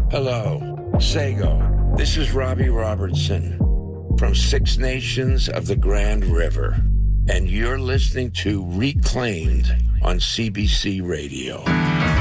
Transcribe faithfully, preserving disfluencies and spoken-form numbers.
Hello, Sago. This is Robbie Robertson from Six Nations of the Grand River, and you're listening to Reclaimed on C B C Radio.